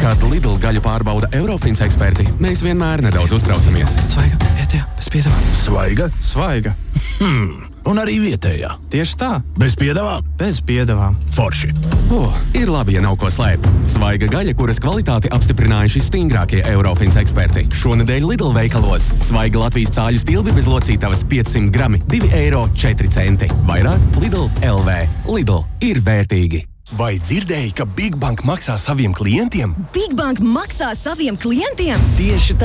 Kad Lidl gaļu pārbauda Eurofins eksperti, mēs vienmēr nedaudz uztraucamies. Svaiga, vietējā, bez piedevām. Svaiga? Svaiga. Un arī vietējā. Tieši tā. Bez piedevām? Bez piedevām. Forši. Ir labi, ja nav ko slēpt. Svaiga gaļa, kuras kvalitāti apstiprinājuši stingrākie Eurofins eksperti. Šonedēļ Lidl veikalos. Svaiga Latvijas cāļu stilbi bez locītavas 500 grami, 2,04 eiro. Vairāk Lidl LV. Lidl ir vērtīgi. Vai dzirdēji, ka Big Bank maksā saviem klientiem? Big Bank maksā saviem klientiem? Tieši tā.